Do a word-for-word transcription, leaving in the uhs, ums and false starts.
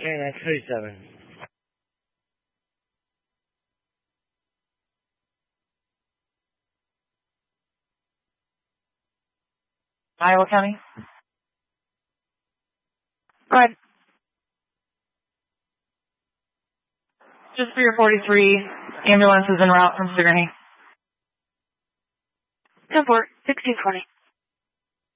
nine thirty-seven. Iowa County. Go ahead. Just for your forty-three, ambulance is en route from Sigourney. ten four, sixteen twenty.